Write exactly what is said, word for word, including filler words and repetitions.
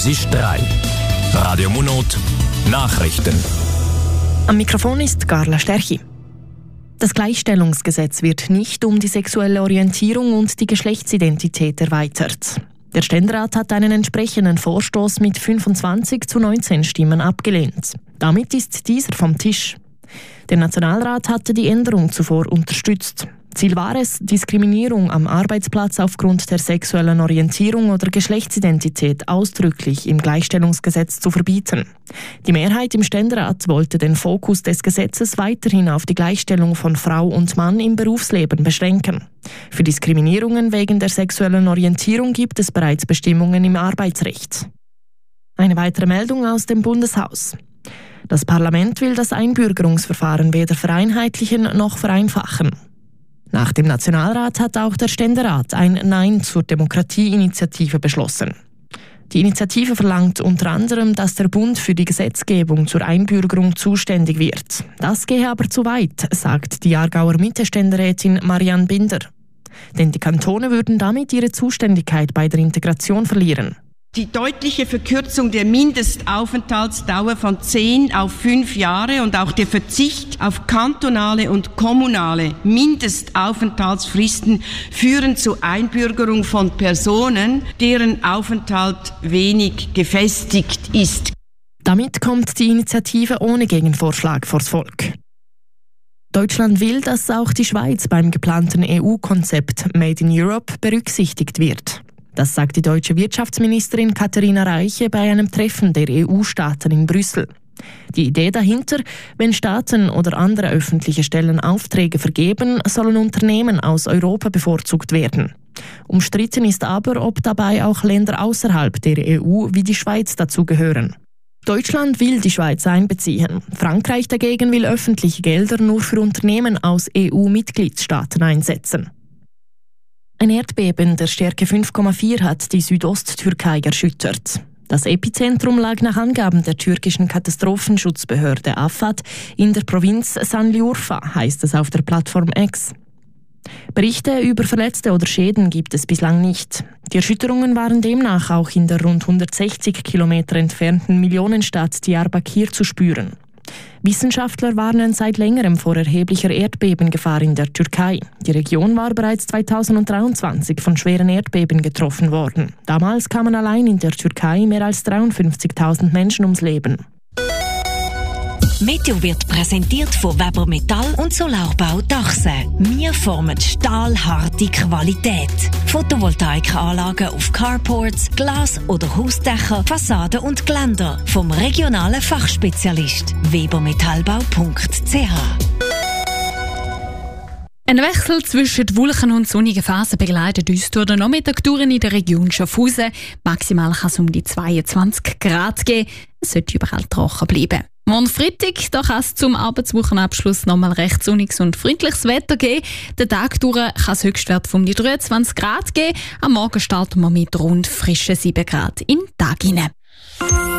Es ist drei. Radio Monot, Nachrichten. Am Mikrofon ist Carla Sterchi. Das Gleichstellungsgesetz wird nicht um die sexuelle Orientierung und die Geschlechtsidentität erweitert. Der Ständerat hat einen entsprechenden Vorstoß mit fünfundzwanzig zu neunzehn Stimmen abgelehnt. Damit ist dieser vom Tisch. Der Nationalrat hatte die Änderung zuvor unterstützt. Ziel war es, Diskriminierung am Arbeitsplatz aufgrund der sexuellen Orientierung oder Geschlechtsidentität ausdrücklich im Gleichstellungsgesetz zu verbieten. Die Mehrheit im Ständerat wollte den Fokus des Gesetzes weiterhin auf die Gleichstellung von Frau und Mann im Berufsleben beschränken. Für Diskriminierungen wegen der sexuellen Orientierung gibt es bereits Bestimmungen im Arbeitsrecht. Eine weitere Meldung aus dem Bundeshaus. Das Parlament will das Einbürgerungsverfahren weder vereinheitlichen noch vereinfachen. Nach dem Nationalrat hat auch der Ständerat ein Nein zur Demokratieinitiative beschlossen. Die Initiative verlangt unter anderem, dass der Bund für die Gesetzgebung zur Einbürgerung zuständig wird. Das gehe aber zu weit, sagt die Aargauer Mitte-Ständerätin Marianne Binder. Denn die Kantone würden damit ihre Zuständigkeit bei der Integration verlieren. Die deutliche Verkürzung der Mindestaufenthaltsdauer von zehn auf fünf Jahre und auch der Verzicht auf kantonale und kommunale Mindestaufenthaltsfristen führen zur Einbürgerung von Personen, deren Aufenthalt wenig gefestigt ist. Damit kommt die Initiative ohne Gegenvorschlag vors Volk. Deutschland will, dass auch die Schweiz beim geplanten E U-Konzept Made in Europe berücksichtigt wird. Das sagt die deutsche Wirtschaftsministerin Katharina Reiche bei einem Treffen der E U-Staaten in Brüssel. Die Idee dahinter: Wenn Staaten oder andere öffentliche Stellen Aufträge vergeben, sollen Unternehmen aus Europa bevorzugt werden. Umstritten ist aber, ob dabei auch Länder außerhalb der E U wie die Schweiz dazugehören. Deutschland will die Schweiz einbeziehen. Frankreich dagegen will öffentliche Gelder nur für Unternehmen aus E U-Mitgliedstaaten einsetzen. Ein Erdbeben der Stärke fünf Komma vier hat die Südosttürkei erschüttert. Das Epizentrum lag nach Angaben der türkischen Katastrophenschutzbehörde AFAD in der Provinz Sanliurfa, heißt es auf der Plattform X. Berichte über Verletzte oder Schäden gibt es bislang nicht. Die Erschütterungen waren demnach auch in der rund hundertsechzig Kilometer entfernten Millionenstadt Diyarbakir zu spüren. Wissenschaftler warnen seit längerem vor erheblicher Erdbebengefahr in der Türkei. Die Region war bereits zweitausenddreiundzwanzig von schweren Erdbeben getroffen worden. Damals kamen allein in der Türkei mehr als dreiundfünfzigtausend Menschen ums Leben. Meteo wird präsentiert von Weber Metall und Solarbau Dachse. Wir formen stahlharte Qualität. Photovoltaikanlagen auf Carports, Glas- oder Hausdächer, Fassaden und Geländer. Vom regionalen Fachspezialist weber metallbau punkt c h. Ein Wechsel zwischen Wolken und sonnigen Phasen begleitet uns durch den Nachmittag in der Region Schaffhausen. Maximal kann es um die zweiundzwanzig Grad geben. Es sollte überall trocken bleiben. Morgen Freitag, da kann es zum Arbeitswochenabschluss nochmal recht sonniges und freundliches Wetter geben. Den Tag durch kann es Höchstwert von um die dreiundzwanzig Grad geben. Am Morgen starten wir mit rund frischen sieben Grad in den Tag hinein.